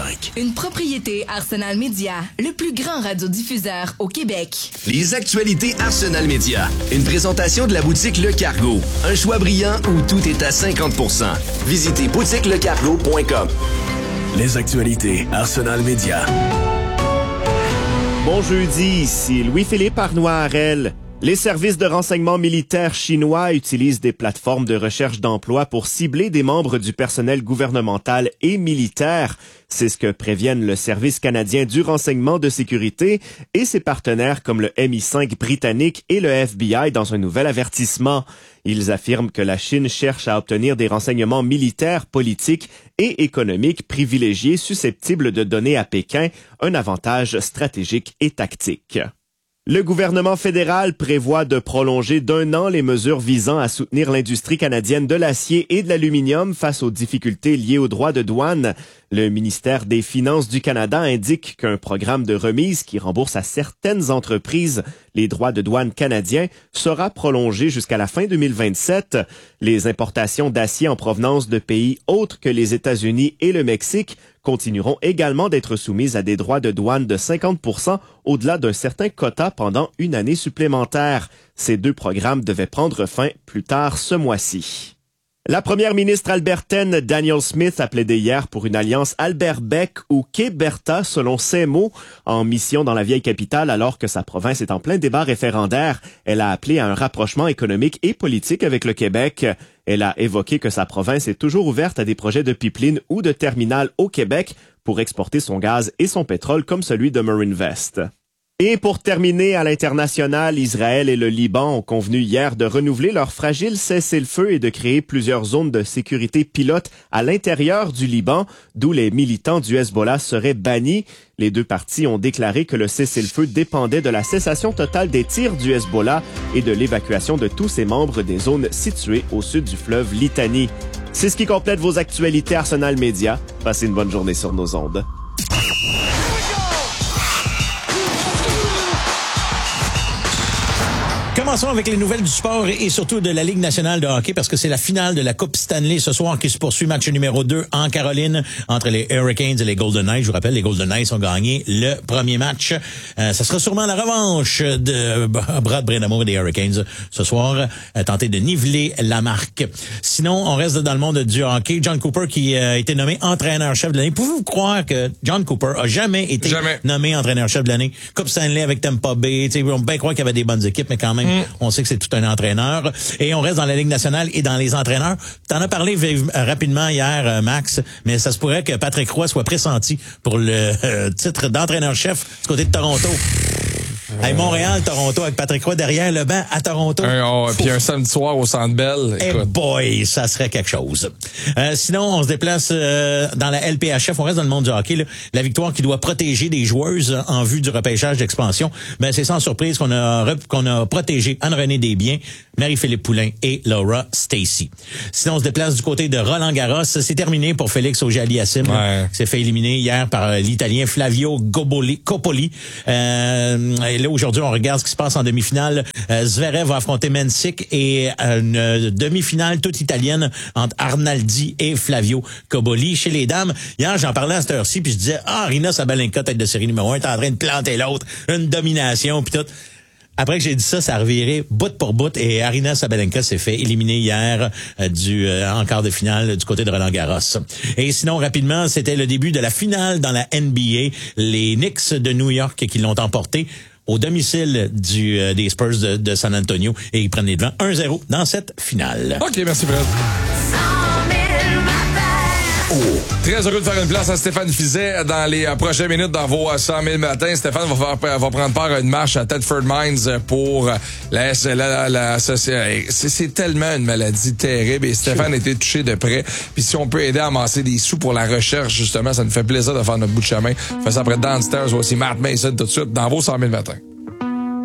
105. Une propriété Arsenal Media, le plus grand radiodiffuseur au Québec. Les actualités Arsenal Media. Une présentation de la boutique Le Cargo. Un choix brillant où tout est à 50%. Visitez boutiquelecargo.com. Les actualités Arsenal Media. Bon jeudi, ici Louis-Philippe Arnois-Harel. Les services de renseignement militaire chinois utilisent des plateformes de recherche d'emploi pour cibler des membres du personnel gouvernemental et militaire. C'est ce que préviennent le Service canadien du renseignement de sécurité et ses partenaires comme le MI5 britannique et le FBI dans un nouvel avertissement. Ils affirment que la Chine cherche à obtenir des renseignements militaires, politiques et économiques privilégiés susceptibles de donner à Pékin un avantage stratégique et tactique. Le gouvernement fédéral prévoit de prolonger d'1 an les mesures visant à soutenir l'industrie canadienne de l'acier et de l'aluminium face aux difficultés liées aux droits de douane. Le ministère des Finances du Canada indique qu'un programme de remise qui rembourse à certaines entreprises les droits de douane canadiens sera prolongé jusqu'à la fin 2027. Les importations d'acier en provenance de pays autres que les États-Unis et le Mexique continueront également d'être soumises à des droits de douane de 50% au-delà d'un certain quota pendant une année supplémentaire. Ces deux programmes devaient prendre fin plus tard ce mois-ci. La première ministre albertaine Danielle Smith a plaidé hier pour une alliance Albert-Bec ou Québerta, selon ses mots, en mission dans la vieille capitale alors que sa province est en plein débat référendaire. Elle a appelé à un rapprochement économique et politique avec le Québec. Elle a évoqué que sa province est toujours ouverte à des projets de pipeline ou de terminal au Québec pour exporter son gaz et son pétrole comme celui de Marinvest. Et pour terminer, à l'international, Israël et le Liban ont convenu hier de renouveler leur fragile cessez-le-feu et de créer plusieurs zones de sécurité pilotes à l'intérieur du Liban, d'où les militants du Hezbollah seraient bannis. Les deux parties ont déclaré que le cessez-le-feu dépendait de la cessation totale des tirs du Hezbollah et de l'évacuation de tous ses membres des zones situées au sud du fleuve Litani. C'est ce qui complète vos actualités Arsenal Media. Passez une bonne journée sur nos ondes. Commençons avec les nouvelles du sport et surtout de la Ligue nationale de hockey parce que c'est la finale de la Coupe Stanley ce soir qui se poursuit. Match numéro 2 en Caroline entre les Hurricanes et les Golden Knights. Je vous rappelle, les Golden Knights ont gagné le premier match. Ça sera sûrement la revanche de Brad Brind'Amour et des Hurricanes ce soir. Tenter de niveler la marque. Sinon, on reste dans le monde du hockey. John Cooper qui a été nommé entraîneur-chef de l'année. Pouvez-vous croire que John Cooper a jamais été nommé entraîneur-chef de l'année? Coupe Stanley avec Tampa Bay. On peut bien croire qu'il y avait des bonnes équipes, mais quand même, on sait que c'est tout un entraîneur. Et on reste dans la Ligue nationale et dans les entraîneurs. T'en as parlé rapidement hier, Max, mais ça se pourrait que Patrick Roy soit pressenti pour le titre d'entraîneur-chef du côté de Toronto. Hey, Montréal-Toronto avec Patrick Roy derrière le banc à Toronto. Puis un samedi soir au Centre Bell. Hey boy, ça serait quelque chose. Sinon, on se déplace dans la LPHF. On reste dans le monde du hockey. Là. La victoire qui doit protéger des joueuses en vue du repêchage d'expansion. Ben c'est sans surprise qu'on a protégé Anne-Renée Desbiens, Marie-Philippe Poulain et Laura Stacey. Sinon, on se déplace du côté de Roland-Garros. C'est terminé pour Félix Auger-Aliassime. Qui s'est fait éliminer hier par l'Italien Flavio Coppoli. Et là, aujourd'hui, on regarde ce qui se passe en demi-finale. Zverev va affronter Mensik et une demi-finale toute italienne entre Arnaldi et Flavio Coppoli. Chez les dames, hier, j'en parlais à cette heure-ci, puis je disais, Arina Sabalenka, tête de série numéro 1, est en train de planter l'autre, une domination, puis tout. Après que j'ai dit ça, ça a reviré bout pour bout et Arina Sabalenka s'est fait éliminer hier en quart de finale du côté de Roland-Garros. Et sinon, rapidement, c'était le début de la finale dans la NBA. Les Knicks de New York qui l'ont emporté au domicile des Spurs de San Antonio et ils prennent les devants 1-0 dans cette finale. OK, merci Fred. Très heureux de faire une place à Stéphane Fizet dans les prochaines minutes dans vos 100 000 matins. Stéphane va prendre part à une marche à Thetford Mines pour c'est tellement une maladie terrible et Stéphane a été touché de près. Puis si on peut aider à amasser des sous pour la recherche, justement, ça nous fait plaisir de faire notre bout de chemin. On fait ça après Downstairs, aussi Matt Mason tout de suite dans vos 100 000 matins.